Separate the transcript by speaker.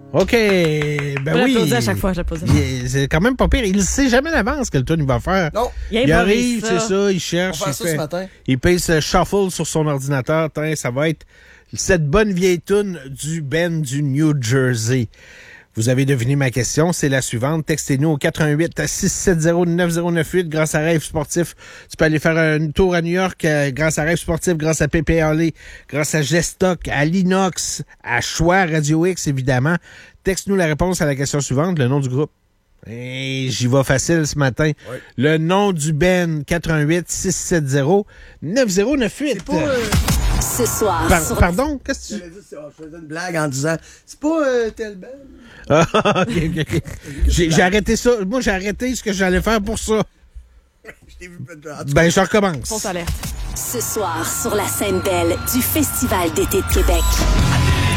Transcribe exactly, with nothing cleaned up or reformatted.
Speaker 1: OK. Ben
Speaker 2: je
Speaker 1: oui.
Speaker 2: l'applaudis à chaque fois, je l'applaudis.
Speaker 1: Il- C'est quand même pas pire. Il ne sait jamais d'avance quel tune il va faire.
Speaker 3: Non.
Speaker 2: Il,
Speaker 1: Il arrive,
Speaker 2: ça.
Speaker 1: c'est ça, il cherche.
Speaker 3: On va
Speaker 1: Il,
Speaker 3: faire ça ce matin.
Speaker 1: il pèse shuffle sur son ordinateur. Tain, ça va être cette bonne vieille tune du Ben du New Jersey. Vous avez deviné ma question, c'est la suivante. Textez-nous au quatre un huit six sept zéro neuf zéro neuf huit grâce à Rêve Sportif. Tu peux aller faire un tour à New York euh, grâce à Rêve Sportif, grâce à P P L A, grâce à Gestock, à Linox, à Choix, Radio X, évidemment. Texte-nous la réponse à la question suivante, le nom du groupe. Et j'y vais facile ce matin.
Speaker 3: Oui.
Speaker 1: Le nom du Ben, quatre un huit six sept zéro neuf zéro neuf huit.
Speaker 3: C'est pas... Euh...
Speaker 4: Ce soir,
Speaker 1: Par-
Speaker 4: sur
Speaker 1: pardon, qu'est-ce que tu...
Speaker 3: J'allais dire, c'est- oh, je faisais une blague en disant, c'est pas euh, tel Ben.
Speaker 1: Ah, ok, ok, ok. J'ai, j'ai arrêté ça. Moi, j'ai arrêté ce que j'allais faire pour ça.
Speaker 3: Je t'ai vu peut-être. En tout
Speaker 1: Ben, je recommence.
Speaker 2: Fausse alerte.
Speaker 4: ce soir sur la scène belle du Festival d'été de Québec.